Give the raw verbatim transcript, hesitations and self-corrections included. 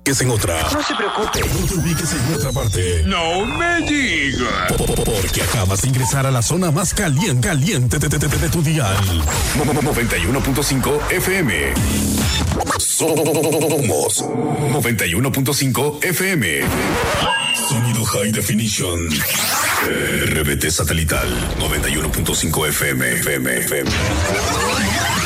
ubiques en otra. No se preocupe. No te ubiques en otra parte. No me diga. Porque acabas de ingresar a la zona más caliente, caliente de, de, de, de tu dial. noventa y uno punto cinco F M. Somos noventa y uno punto cinco F M. Sonido High Definition. R B T satelital noventa y uno punto cinco F M. F M, F M.